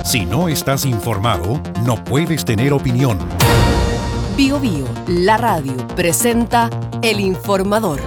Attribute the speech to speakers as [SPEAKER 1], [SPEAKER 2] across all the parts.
[SPEAKER 1] Si no estás informado, no puedes tener opinión.
[SPEAKER 2] Bío Bío, la radio, presenta El Informador.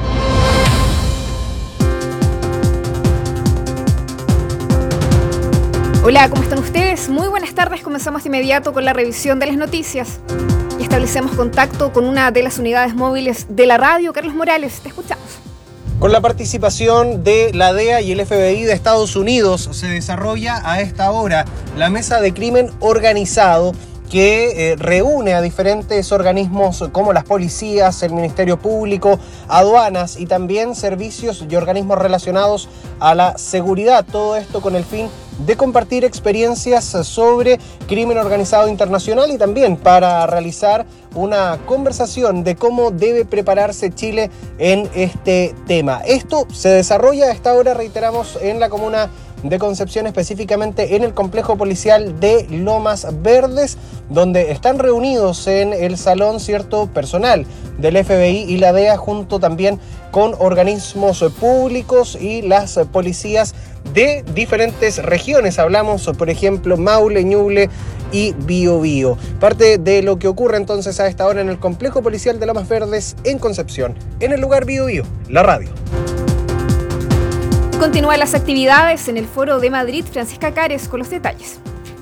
[SPEAKER 3] Hola, ¿cómo están ustedes? Muy buenas tardes. Comenzamos de inmediato con la revisión de las noticias y establecemos contacto con una de las unidades móviles de la radio. Carlos Morales, te escuchamos.
[SPEAKER 4] Con la participación de la DEA y el FBI de Estados Unidos se desarrolla a esta hora la Mesa de Crimen Organizado que reúne a diferentes organismos como las policías, el Ministerio Público, aduanas y también servicios y organismos relacionados a la seguridad. Todo esto con el fin de compartir experiencias sobre crimen organizado internacional y también para realizar una conversación de cómo debe prepararse Chile en este tema. Esto se desarrolla a esta hora, reiteramos, en la comuna de Concepción, específicamente en el complejo policial de Lomas Verdes, donde están reunidos en el salón cierto personal del FBI y la DEA, junto también con organismos públicos y las policías de diferentes regiones. Hablamos, por ejemplo, Maule, Ñuble y Biobío. Parte de lo que ocurre entonces a esta hora en el complejo policial de Lomas Verdes en Concepción, en el lugar Biobío, la radio.
[SPEAKER 3] Continúan las actividades en el Foro de Madrid. Francisca Cares con los detalles.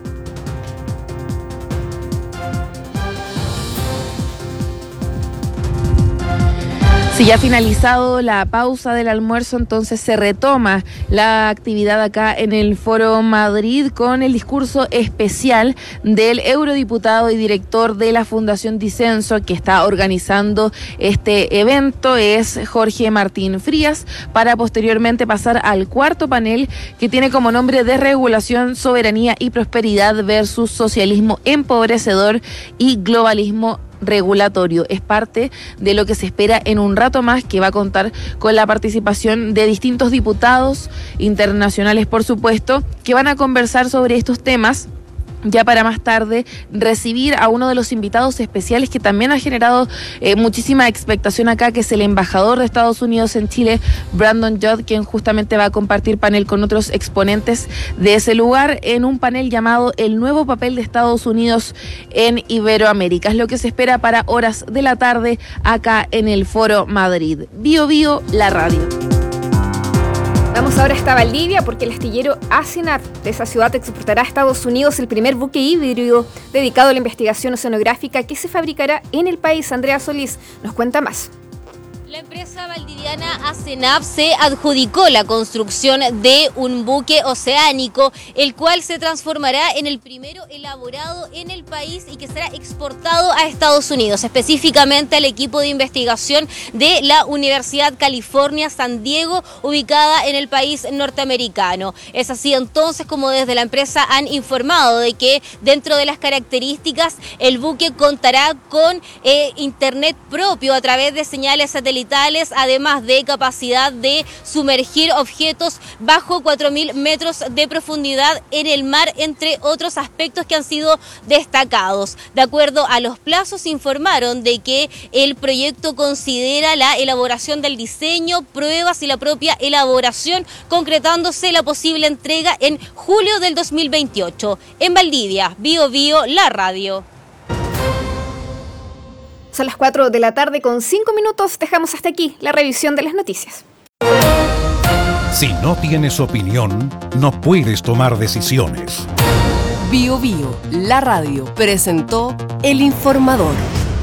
[SPEAKER 5] Si ya ha finalizado la pausa del almuerzo, entonces se retoma la actividad acá en el Foro Madrid con el discurso especial del eurodiputado y director de la Fundación Disenso que está organizando este evento. Es Jorge Martín Frías, para posteriormente pasar al cuarto panel que tiene como nombre Desregulación, Soberanía y Prosperidad versus Socialismo Empobrecedor y Globalismo Regulatorio. Es parte de lo que se espera en un rato más, que va a contar con la participación de distintos diputados internacionales, por supuesto, que van a conversar sobre estos temas. Ya para más tarde recibir a uno de los invitados especiales que también ha generado muchísima expectación acá, que es el embajador de Estados Unidos en Chile, Brandon Judd, quien justamente va a compartir panel con otros exponentes de ese lugar en un panel llamado El nuevo papel de Estados Unidos en Iberoamérica. Es lo que se espera para horas de la tarde acá en el Foro Madrid. Bío Bío, la radio.
[SPEAKER 3] Vamos ahora hasta Valdivia, porque el astillero Asenat de esa ciudad exportará a Estados Unidos el primer buque híbrido dedicado a la investigación oceanográfica que se fabricará en el país. Andrea Solís nos cuenta más.
[SPEAKER 6] La empresa valdiviana Asenap se adjudicó la construcción de un buque oceánico, el cual se transformará en el primero elaborado en el país y que será exportado a Estados Unidos, específicamente al equipo de investigación de la Universidad California San Diego, ubicada en el país norteamericano. Es así entonces como desde la empresa han informado de que dentro de las características el buque contará con internet propio a través de señales satelitales, además de capacidad de sumergir objetos bajo 4.000 metros de profundidad en el mar, entre otros aspectos que han sido destacados. De acuerdo a los plazos, informaron de que el proyecto considera la elaboración del diseño, pruebas y la propia elaboración, concretándose la posible entrega en julio del 2028. En Valdivia, Bío Bío, la radio.
[SPEAKER 3] Son las 4 de la tarde con 5 minutos. Dejamos hasta aquí la revisión de las noticias.
[SPEAKER 1] Si no tienes opinión, no puedes tomar decisiones.
[SPEAKER 2] Bío Bío, la radio, presentó El Informador.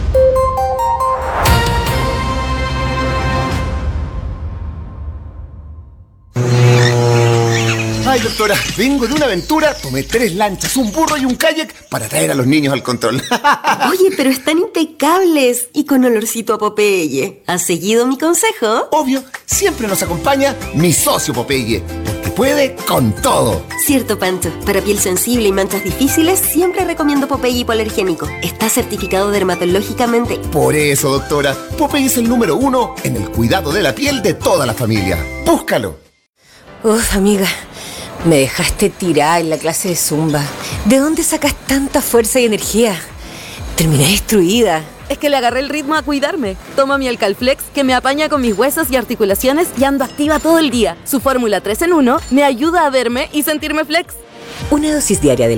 [SPEAKER 7] Ay, doctora, vengo de una aventura, tomé 3 lanchas, un burro y un kayak para traer a los niños al control.
[SPEAKER 8] Oye, pero están impecables y con olorcito a Popeye. ¿Has seguido mi consejo?
[SPEAKER 7] Obvio, siempre nos acompaña mi socio Popeye, porque puede con todo.
[SPEAKER 8] Cierto, Pancho. Para piel sensible y manchas difíciles, siempre recomiendo Popeye hipoalergénico. Está certificado dermatológicamente.
[SPEAKER 7] Por eso, doctora, Popeye es el número 1 en el cuidado de la piel de toda la familia. Búscalo.
[SPEAKER 9] Uf, amiga, me dejaste tirada en la clase de Zumba. ¿De dónde sacas tanta fuerza y energía? Terminé destruida.
[SPEAKER 10] Es que le agarré el ritmo a cuidarme. Tomo mi Alcalflex, que me apaña con mis huesos y articulaciones y ando activa todo el día. Su fórmula 3 en 1 me ayuda a verme y sentirme flex.
[SPEAKER 9] Una dosis diaria de